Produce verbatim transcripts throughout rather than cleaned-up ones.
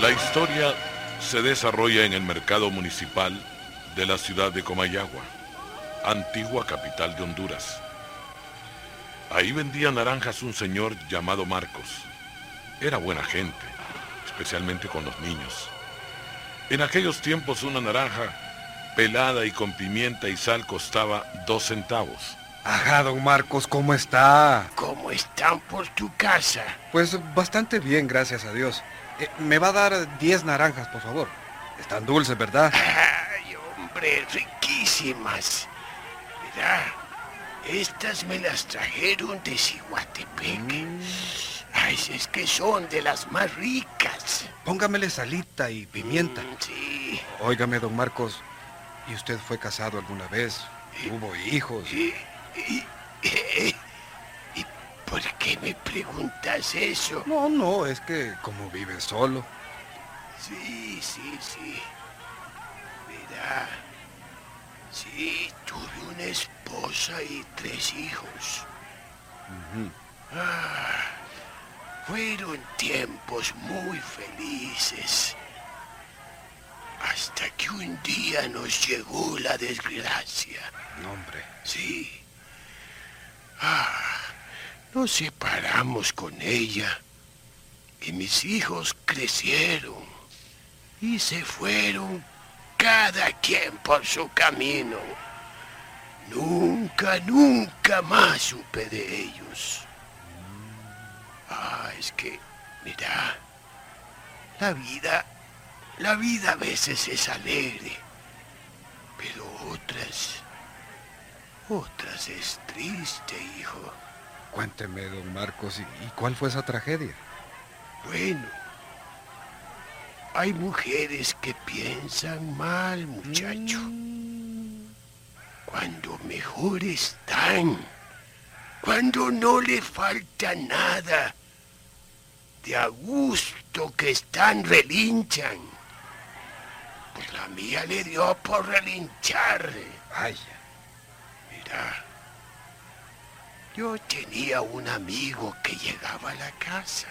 La historia se desarrolla en el mercado municipal de la ciudad de Comayagua, antigua capital de Honduras. Ahí vendía naranjas un señor llamado Marcos. Era buena gente, especialmente con los niños. En aquellos tiempos una naranja pelada y con pimienta y sal costaba dos centavos. Ajá, don Marcos, ¿cómo está? ¿Cómo están por tu casa? Pues bastante bien, gracias a Dios. Eh, me va a dar diez naranjas, por favor. Están dulces, ¿verdad? Ay, hombre, riquísimas. Mira, estas me las trajeron de Ciguatepeque. Mm. Ay, es que son de las más ricas. Póngamele salita y pimienta. Mm, sí. Óigame, don Marcos, ¿y usted fue casado alguna vez? ¿Hubo hijos? ¿Y, y, y, y por qué me preguntas eso? No, no, es que como vive solo. Sí, sí, sí. Mira, sí, tuve una esposa y tres hijos. Uh-huh. Ah, fueron tiempos muy felices. Hasta que un día nos llegó la desgracia. No, hombre. Sí. Ah, nos separamos con ella. Y mis hijos crecieron. Y se fueron cada quien por su camino. Nunca, nunca más supe de ellos. Ah, es que, mira, la vida, la vida a veces es alegre, pero otras, otras es triste, hijo. Cuénteme, don Marcos, ¿y, y cuál fue esa tragedia? Bueno, hay mujeres que piensan mal, muchacho. Mm. Cuando mejor están, cuando no le falta nada, de a gusto que están, relinchan. Pues la mía le dio por relinchar. Ay. Mira, yo tenía un amigo que llegaba a la casa.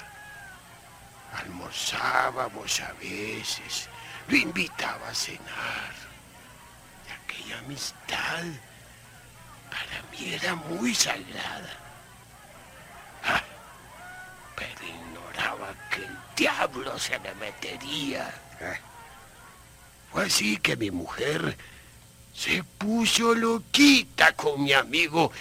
Almorzábamos a veces, lo invitaba a cenar. Y aquella amistad para mí era muy sagrada. Ah, pero ignoraba que el diablo se me metería. Eh. Fue así que mi mujer se puso loquita con mi amigo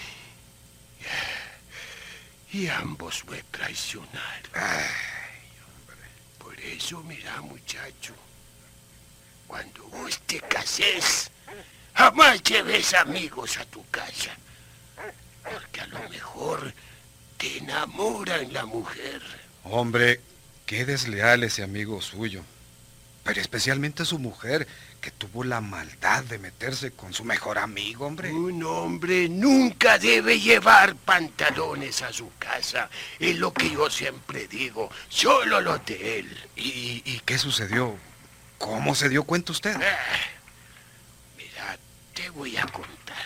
y ambos me traicionaron. Ay. Por eso, mira, muchacho, cuando vos te cases, jamás lleves amigos a tu casa, porque a lo mejor te enamoran la mujer. Hombre, qué desleal ese amigo suyo, pero especialmente su mujer, que tuvo la maldad de meterse con su mejor amigo, hombre. Un hombre nunca debe llevar pantalones a su casa, es lo que yo siempre digo, solo los de él. ¿Y, y qué sucedió? ¿Cómo se dio cuenta usted? Ah, mira, te voy a contar.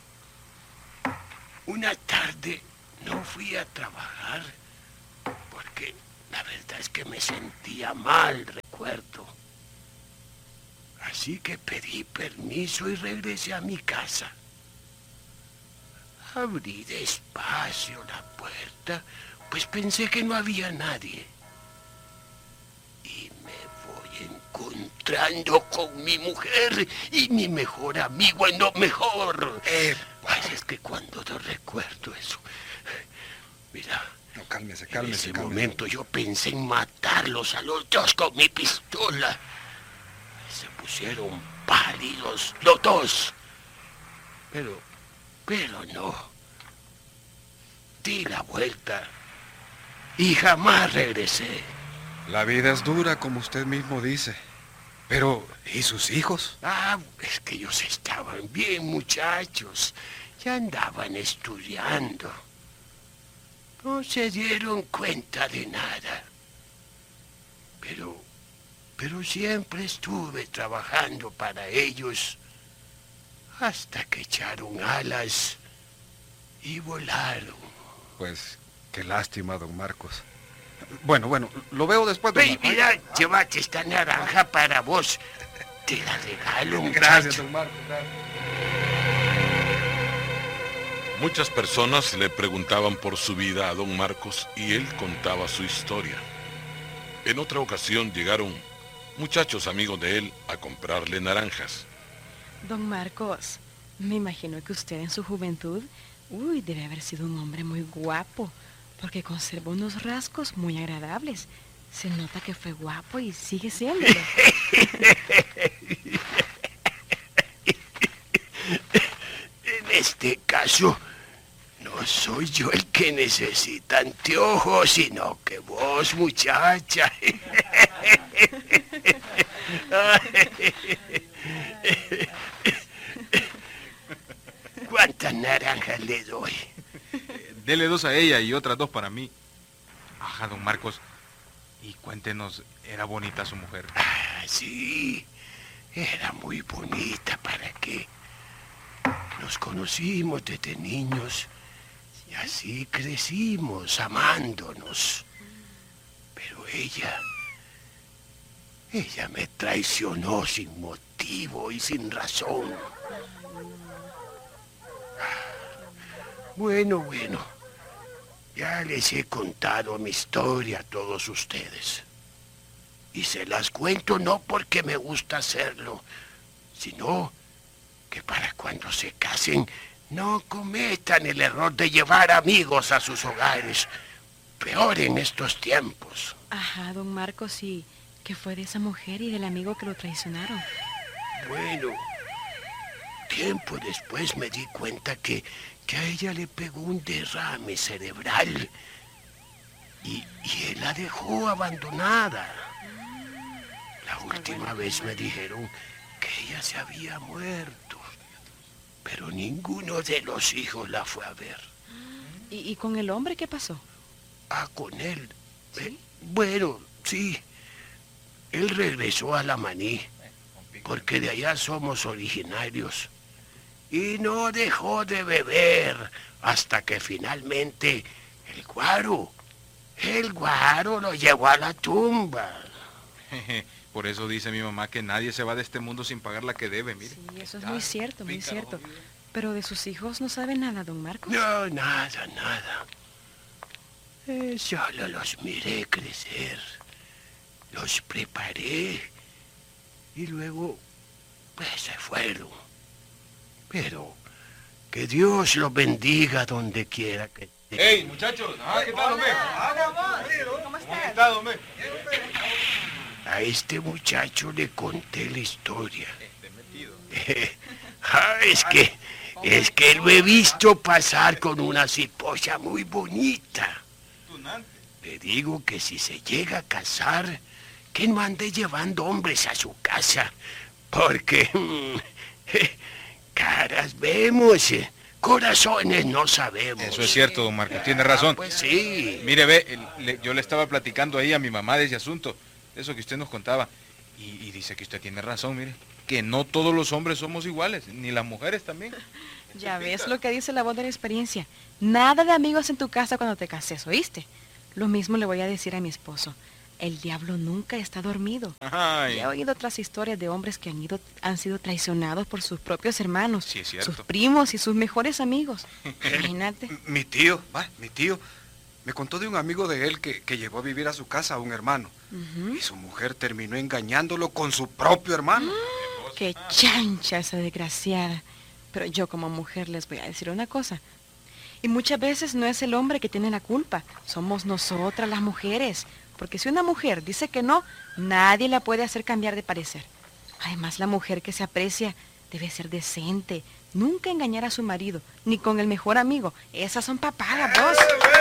Una tarde no fui a trabajar porque la verdad es que me sentía mal, recuerdo. Así que pedí permiso y regresé a mi casa. Abrí despacio la puerta, pues pensé que no había nadie. Y me voy encontrando con mi mujer y mi mejor amigo en lo mejor. Eh, Ay, es que cuando no recuerdo eso... Mira, no, cálmese, cálmese, en ese cálmese. momento yo pensé en matarlos a los dos con mi pistola. Se pusieron pálidos los dos. Pero, pero no. Di la vuelta y jamás regresé. La vida es dura, como usted mismo dice. Pero, ¿y sus hijos? Ah, es que ellos estaban bien, muchachos. Ya andaban estudiando. No se dieron cuenta de nada. Pero... Pero siempre estuve trabajando para ellos hasta que echaron alas y volaron. Pues qué lástima, don Marcos. Bueno, bueno, lo veo después. Ve, mira, llévate esta naranja para vos. Te la regalo, muchacho. Gracias, don Marcos. Gracias. Muchas personas le preguntaban por su vida a don Marcos y él contaba su historia. En otra ocasión llegaron muchachos amigos de él a comprarle naranjas. Don Marcos, me imagino que usted en su juventud, uy, debe haber sido un hombre muy guapo, porque conserva unos rasgos muy agradables. Se nota que fue guapo y sigue siéndolo. En este caso, no soy yo el que necesita anteojos, sino que vos, muchacha. ¿Cuántas naranjas le doy? Dele dos a ella y otras dos para mí. Ajá, don Marcos. Y cuéntenos, ¿era bonita su mujer? Ah, sí. Era muy bonita. ¿Para qué? Nos conocimos desde niños y así crecimos amándonos. Pero ella... Ella me traicionó sin motivo y sin razón. Bueno, bueno. Ya les he contado mi historia a todos ustedes. Y se las cuento no porque me gusta hacerlo, sino que para cuando se casen no cometan el error de llevar amigos a sus hogares. Peor en estos tiempos. Ajá, don Marcos, ¿y qué fue de esa mujer y del amigo que lo traicionaron? Bueno, tiempo después me di cuenta que, que a ella le pegó un derrame cerebral y, y él la dejó abandonada. La última vez me dijeron que ella se había muerto, pero ninguno de los hijos la fue a ver. ¿Y, y con el hombre qué pasó? Ah, con él. ¿Sí? Eh, bueno, sí. Él regresó a la Maní, porque de allá somos originarios. Y no dejó de beber hasta que finalmente el guaro, el guaro lo llevó a la tumba. Por eso dice mi mamá que nadie se va de este mundo sin pagar la que debe, mire. Sí, eso es muy cierto, muy cierto. Pero de sus hijos no sabe nada, don Marcos. No, nada, nada. Eh, solo los miré crecer. Los preparé y luego, pues, se fueron. Pero que Dios los bendiga donde quiera que estén. ¡Hey, muchachos! Ah, ¿qué tal, hombre? ¿Cómo ¿Cómo estás, hombre? A este muchacho le conté la historia. Ah, es que, es que lo he visto pasar con una cipolla muy bonita. Le digo que si se llega a casar, que no ande llevando hombres a su casa, porque caras vemos, corazones no sabemos. Eso es cierto, don Marcos, tiene razón. Ah, pues sí. Mire, ve, el- le- yo le estaba platicando ahí a mi mamá de ese asunto, de eso que usted nos contaba, y, y dice que usted tiene razón, mire, que no todos los hombres somos iguales, ni las mujeres también. Ya ves lo que dice la voz de la experiencia. Nada de amigos en tu casa cuando te cases, ¿oíste? Lo mismo le voy a decir a mi esposo. El diablo nunca está dormido. Ay. Y he oído otras historias de hombres que han, ido, han sido traicionados por sus propios hermanos, Sí, es cierto. sus primos y sus mejores amigos. Imagínate. Mi tío, va, mi tío, me contó de un amigo de él que, que llevó a vivir a su casa a un hermano. Ujú. Y su mujer terminó engañándolo con su propio hermano. Qué chancha esa desgraciada. Pero yo como mujer les voy a decir una cosa. Y muchas veces no es el hombre que tiene la culpa, somos nosotras las mujeres. Porque si una mujer dice que no, nadie la puede hacer cambiar de parecer. Además, la mujer que se aprecia debe ser decente, nunca engañar a su marido, ni con el mejor amigo. Esas son papadas, vos.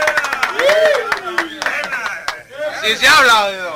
Sí se habla, de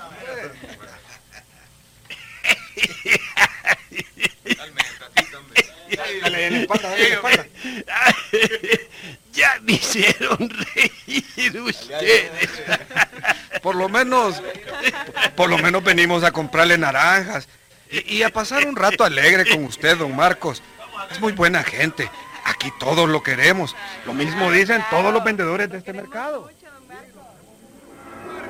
Dale, en la espalda, dale, en la espalda. Ya me hicieron reír ustedes. Por lo menos, por lo menos venimos a comprarle naranjas y, y a pasar un rato alegre con usted, don Marcos. Es muy buena gente. Aquí todos lo queremos. Lo mismo dicen todos los vendedores de este mercado.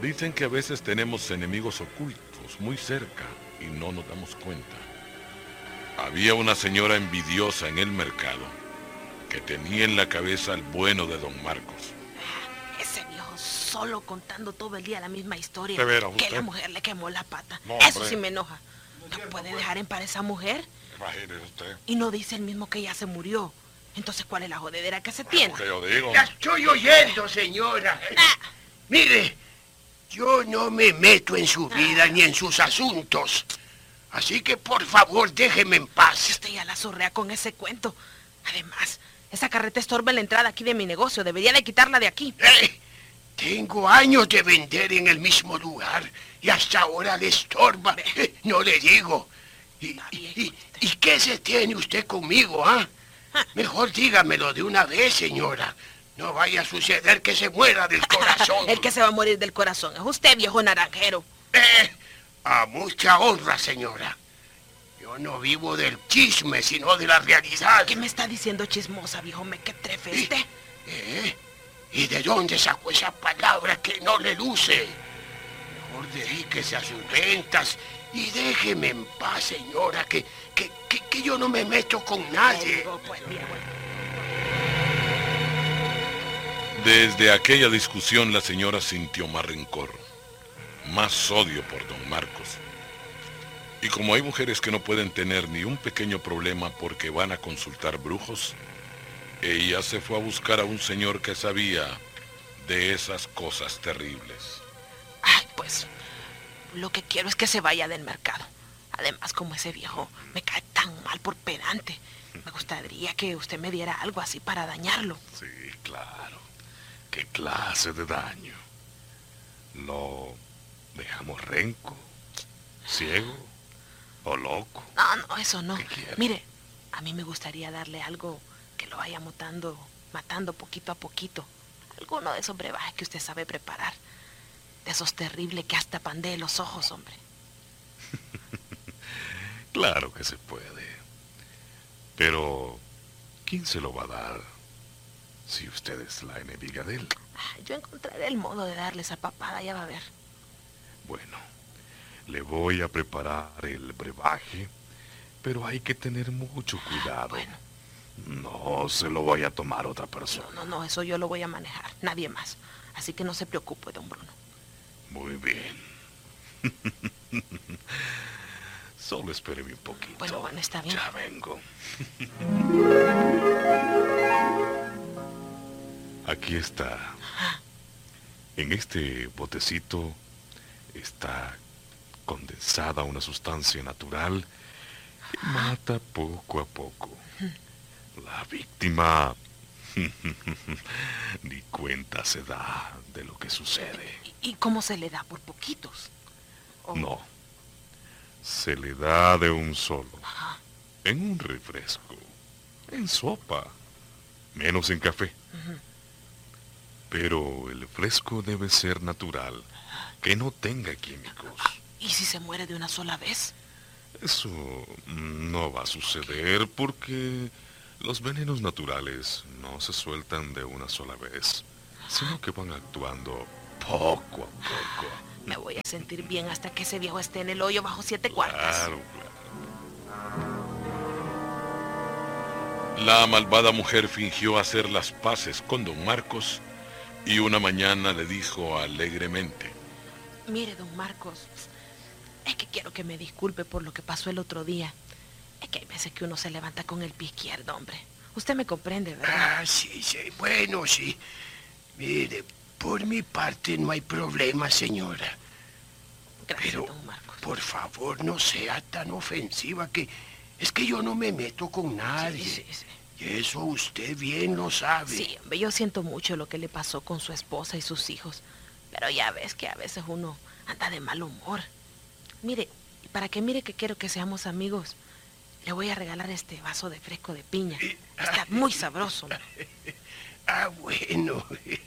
Dicen que a veces tenemos enemigos ocultos muy cerca y no nos damos cuenta. Había una señora envidiosa en el mercado que tenía en la cabeza el bueno de don Marcos. Ese viejo solo contando todo el día la misma historia. ¿De veras, que usted? la mujer le quemó la pata. No, Eso hombre. sí me enoja. ¿No puede dejar en paz a esa mujer? Imagínese usted. Y no dice el mismo que ya se murió. Entonces, ¿cuál es la jodedera que se tiene? Que yo digo. La estoy oyendo, señora. Ah, Mire, yo no me meto en su vida ni en sus asuntos. Así que, por favor, déjeme en si paz. usted ya la zorrea con ese cuento. Además, esa carreta estorba en la entrada aquí de mi negocio. Debería de quitarla de aquí. Eh, tengo años de vender en el mismo lugar y hasta ahora le estorba. Eh, no le digo. ¿Y, Está bien, y, usted. y qué se tiene usted conmigo, ah? Mejor dígamelo de una vez, señora. No vaya a suceder que se muera del corazón. El que se va a morir del corazón es usted, viejo naranjero. Eh, a mucha honra, señora. Yo no vivo del chisme, sino de la realidad. ¿Qué me está diciendo chismosa, viejo? ¿Me que trefe ¿Y, usted? eh, ¿Y de dónde sacó esa palabra que no le luce? Mejor dedíquese a sus ventas y déjeme en paz, señora, que, que, que, que yo no me meto con nadie. Digo, pues, viejo. Desde aquella discusión la señora sintió más rencor, más odio por don Marcos. Y como hay mujeres que no pueden tener ni un pequeño problema porque van a consultar brujos, ella se fue a buscar a un señor que sabía de esas cosas terribles. Ay, pues, lo que quiero es que se vaya del mercado. Además, como ese viejo me cae tan mal por pedante, me gustaría que usted me diera algo así para dañarlo. Sí, claro. ¿Qué clase de daño? ¿Lo dejamos renco, ciego o loco? No, no, eso no. ¿Qué quiere? Mire, a mí me gustaría darle algo que lo vaya matando, matando poquito a poquito. Alguno de esos brebajes que usted sabe preparar. De esos terribles que hasta pandee los ojos, hombre. Claro que se puede. Pero, ¿quién se lo va a dar si usted es la enemiga de él? Ah, yo encontraré el modo de darle esa papada, ya va a ver. Bueno, le voy a preparar el brebaje, pero hay que tener mucho cuidado. Bueno. No se lo vaya a tomar otra persona. No, no, eso yo lo voy a manejar, nadie más. Así que no se preocupe, don Bruno. Muy bien. Solo espéreme un poquito. Bueno, bueno, está bien. Ya vengo. Aquí está. En este botecito está condensada una sustancia natural que mata poco a poco. La víctima ni cuenta se da de lo que sucede. ¿Y, y cómo se le da? ¿Por poquitos? ¿O- No. Se le da de un solo. Ajá. En un refresco. En sopa. Menos en café. Pero el fresco debe ser natural. Que no tenga químicos. ¿Y si se muere de una sola vez? Eso no va a suceder porque los venenos naturales no se sueltan de una sola vez, sino que van actuando poco a poco. Me voy a sentir bien hasta que ese viejo esté en el hoyo bajo siete cuartas. Claro, claro. La malvada mujer fingió hacer las paces con don Marcos y una mañana le dijo alegremente: Mire, don Marcos, es que quiero que me disculpe por lo que pasó el otro día. Es que hay veces que uno se levanta con el pie izquierdo, hombre. Usted me comprende, ¿verdad? Ah, sí, sí, bueno, sí. Mire, por mi parte no hay problema, señora. Gracias, Pero, don Marcos. por favor, no sea tan ofensiva que... Es que yo no me meto con nadie. Sí, sí, sí. Y eso usted bien lo sabe. Sí, hombre, yo siento mucho lo que le pasó con su esposa y sus hijos. Pero ya ves que a veces uno anda de mal humor. Mire, y para que mire que quiero que seamos amigos, le voy a regalar este vaso de fresco de piña. Está muy sabroso, hombre. Ah, bueno.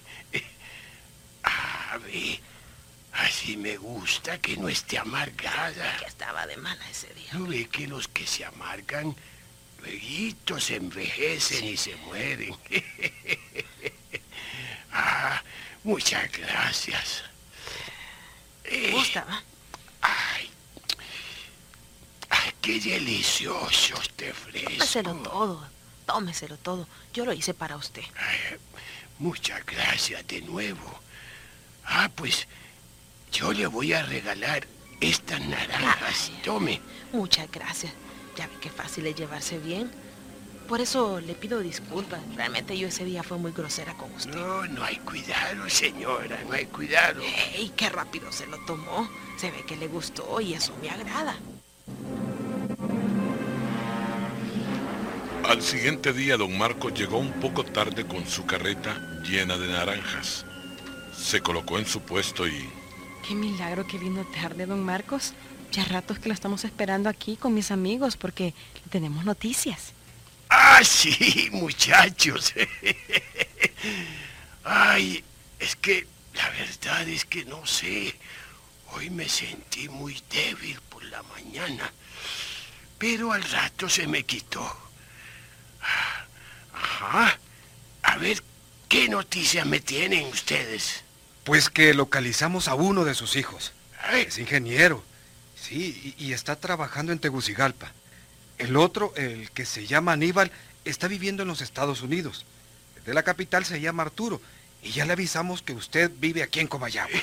A ver, así me gusta que no esté amargada. Que estaba de mala ese día. ¿No ve que los que se amargan, luego se envejecen y se mueren? Ah, muchas gracias. ¿Te gusta, va? Ay, ay, qué delicioso este fresco. Tómeselo todo, tómeselo todo. Yo lo hice para usted. Ay, muchas gracias de nuevo. Ah, pues yo le voy a regalar estas naranjas. Ay. Tome. Muchas gracias. Ya ve qué fácil es llevarse bien. Por eso le pido disculpas. Realmente yo ese día fue muy grosera con usted. No, no hay cuidado, señora, no hay cuidado. ¡Ey, qué rápido se lo tomó! Se ve que le gustó y eso me agrada. Al siguiente día, don Marcos llegó un poco tarde con su carreta llena de naranjas. Se colocó en su puesto y... Qué milagro que vino tarde, don Marcos. Ya ratos que lo estamos esperando aquí con mis amigos porque tenemos noticias. Ah, sí, muchachos. Ay, es que la verdad es que no sé. Hoy me sentí muy débil por la mañana, pero al rato se me quitó. Ajá. A ver, ¿qué noticias me tienen ustedes? Pues que localizamos a uno de sus hijos. Ay, Es ingeniero, sí, y, y está trabajando en Tegucigalpa. El otro, el que se llama Aníbal, está viviendo en los Estados Unidos. El de la capital se llama Arturo, y ya le avisamos que usted vive aquí en Comayagua.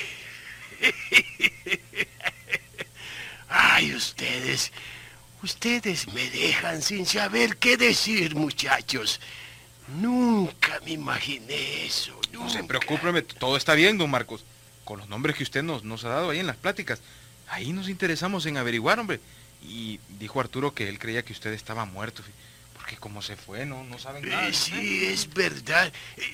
ay, ustedes, ustedes me dejan sin saber qué decir, muchachos. Nunca me imaginé eso, No se nunca. preocupe, hombre, todo está bien, don Marcos. Con los nombres que usted nos, nos ha dado ahí en las pláticas, ahí nos interesamos en averiguar, hombre. Y dijo Arturo que él creía que usted estaba muerto, porque como se fue, no, no saben nada. Eh, sí, es verdad.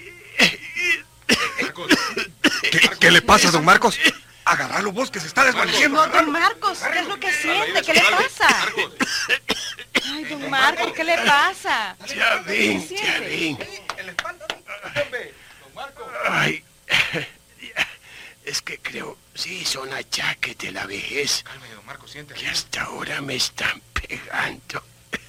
Marcos, ¿Qué, qué le pasa, don Marcos? Agarralo vos, que se está desvaneciendo. No, don Marcos, ¿qué es lo que siente? ¿Qué le pasa? Ay, don Marcos, ¿qué le pasa? Ya ven, ¿Qué ya siente? ven. en la espalda, hombre, don Marcos. Ay, es que creo, sí, son achaques de la vejez Cálmese, don Marcos, siéntese. que hasta ahora me están pegando.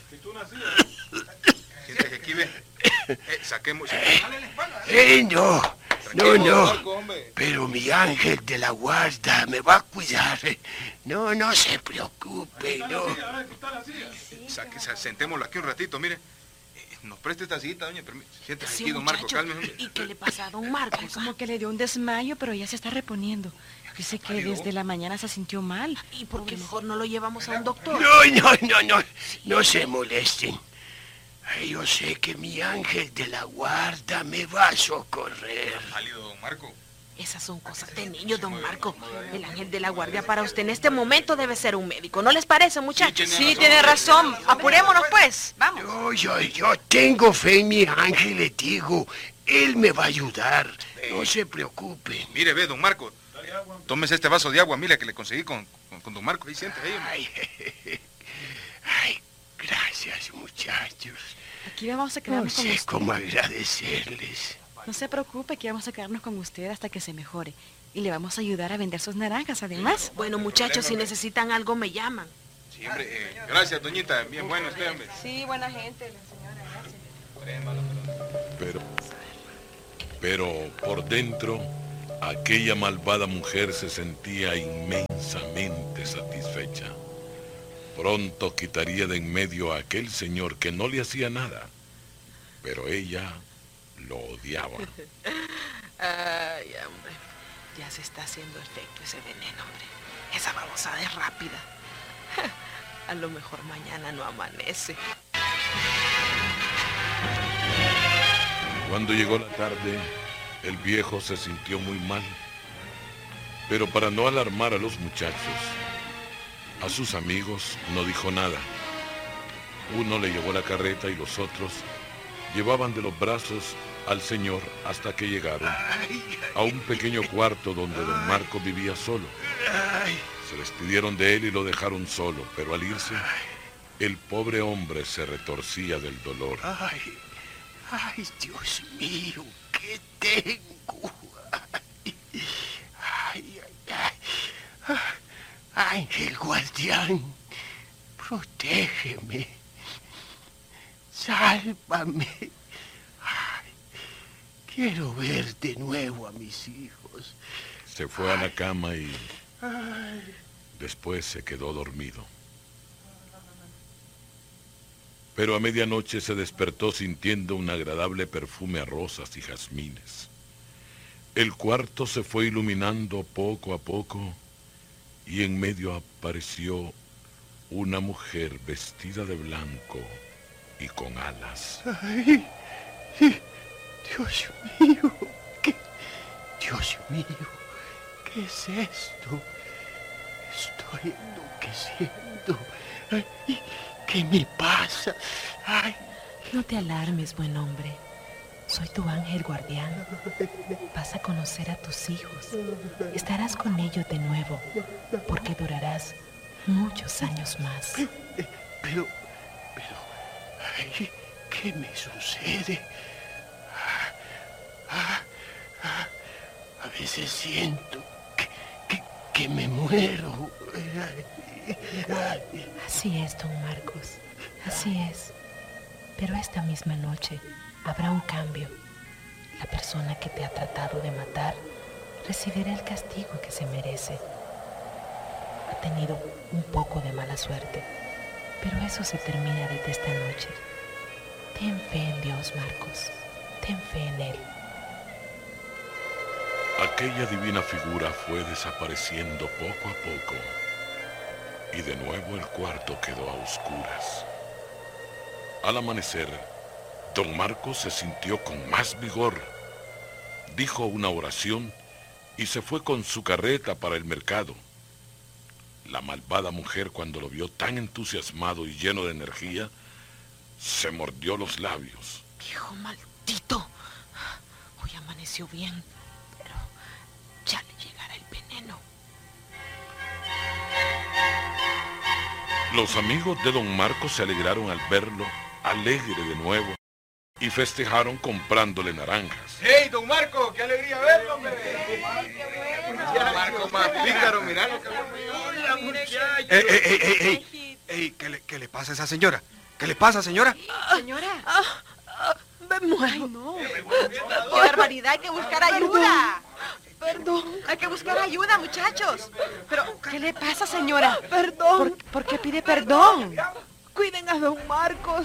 Siéntese aquí, ve. Eh, saquemos. Dale la espalda. ¡Eh, no! No, Tranquilo, don no. Marcos, hombre. Pero mi ángel de la guarda me va a cuidar. No, no se preocupe, no. Saque, sa- sentémoslo aquí un ratito, mire. Eh, Nos preste esta sillita, doña. permí- Siéntese Sí, aquí, don Marcos, muchacho. cálmese, hombre. ¿Y qué le pasa a don Marcos? Como que le dio un desmayo, pero ya se está reponiendo. Dice que pálido. desde la mañana se sintió mal. ¿Y por qué mejor no lo llevamos a un doctor? No, no, no, no. No se molesten. Ay, yo sé que mi ángel de la guarda me va a socorrer. Pálido, don Marco. Esas son cosas de niños, don Marco. El ángel de la guardia para usted en este momento debe ser un médico. ¿No les parece, muchachos? Sí, tiene razón. Apurémonos, pues. Vamos. Yo, yo, yo tengo fe en mi ángel, le digo. Él me va a ayudar. No se preocupen. Mire, ve, don Marco. Tómese este vaso de agua, mira, que le conseguí con, con, con don Marco. Ahí siente, ahí, hombre. Ay, ay, gracias, muchachos. Aquí vamos a No quedarnos con sé usted. cómo agradecerles. No se preocupe, que vamos a quedarnos con usted hasta que se mejore. Y le vamos a ayudar a vender sus naranjas, además. Bueno, muchachos, si necesitan algo me llaman. Sí, hombre. eh, gracias, doñita. Bien bueno usted, hombre. Sí, buena gente, la señora, gracias. Pero, pero por dentro, aquella malvada mujer se sentía inmensamente satisfecha. Pronto quitaría de en medio a aquel señor que no le hacía nada, pero ella lo odiaba. Ay, hombre. Ya se está haciendo efecto ese veneno, hombre. Esa babosada es rápida. A lo mejor mañana no amanece. Cuando llegó la tarde, el viejo se sintió muy mal, pero para no alarmar a los muchachos, a sus amigos no dijo nada. Uno le llevó la carreta y los otros llevaban de los brazos al señor hasta que llegaron a un pequeño cuarto donde don Marcos vivía solo. Ay, Se despidieron de él y lo dejaron solo, pero al irse, el pobre hombre se retorcía del dolor. ay, ay, Dios mío, ¿qué tengo? Ay, ay, ay, ay. Ángel guardián, protégeme, sálvame. Ay, quiero ver de nuevo a mis hijos. Se fue a la cama y Después se quedó dormido. Pero a medianoche se despertó sintiendo un agradable perfume a rosas y jazmines. El cuarto se fue iluminando poco a poco y en medio apareció una mujer vestida de blanco y con alas. Ay, Dios mío, ¿qué? Dios mío, ¿qué es esto? Estoy enloqueciendo. Ay, ¿qué me pasa? Ay. No te alarmes, buen hombre. Soy tu ángel guardián. Vas a conocer a tus hijos. Estarás con ellos de nuevo, porque durarás muchos años más. Pero, pero, ay, ¿qué me sucede? Ah, ah, ah, a veces siento que, que, que me muero. Ay, ay. Así es, don Marcos. Así es. Pero esta misma noche habrá un cambio. La persona que te ha tratado de matar recibirá el castigo que se merece. Ha tenido un poco de mala suerte, pero eso se termina desde esta noche. Ten fe en Dios, Marcos. Ten fe en Él. Aquella divina figura fue desapareciendo poco a poco y de nuevo el cuarto quedó a oscuras. Al amanecer, don Marcos se sintió con más vigor. Dijo una oración y se fue con su carreta para el mercado. La malvada mujer, cuando lo vio tan entusiasmado y lleno de energía, se mordió los labios. ¡Viejo maldito! Hoy amaneció bien, pero ya le llegará el veneno. Los amigos de don Marcos se alegraron al verlo alegre de nuevo y festejaron comprándole naranjas. ¡Hey, don Marco! ¡Qué alegría verlo, hombre! Don Marco más pícaro, mirá lo que... ¡Hola, muchacho! ¡Ey, ey, ey, ey! ey! ey ¿qué, le, ¿Qué le pasa a esa señora? ¿Qué le pasa, señora? Señora. Ah, ah, me muero. Ay, no. ¡Qué barbaridad! Hay que buscar ayuda. Perdón. Hay que buscar ayuda, muchachos. Pero, ¿qué le pasa, señora? Perdón. ¿Por, ¿por qué pide perdón? Cuiden a don Marcos.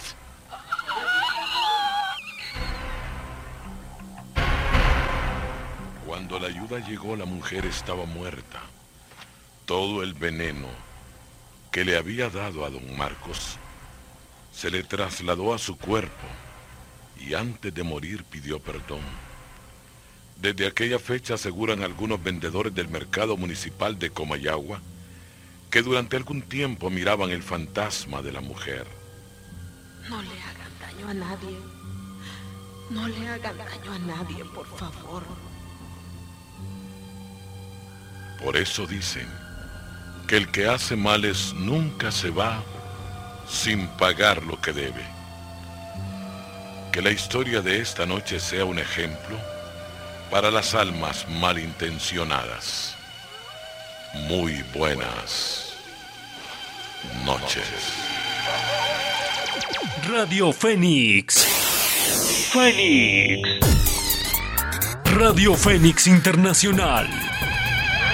Cuando la ayuda llegó, la mujer estaba muerta. Todo el veneno que le había dado a don Marcos se le trasladó a su cuerpo y antes de morir pidió perdón. Desde aquella fecha aseguran algunos vendedores del mercado municipal de Comayagua que durante algún tiempo miraban el fantasma de la mujer. No le hagan daño a nadie. No le hagan daño a nadie, por favor. Por eso dicen que el que hace males nunca se va sin pagar lo que debe. Que la historia de esta noche sea un ejemplo para las almas malintencionadas. Muy buenas noches. Radio Fénix. Fénix. Radio Fénix Internacional.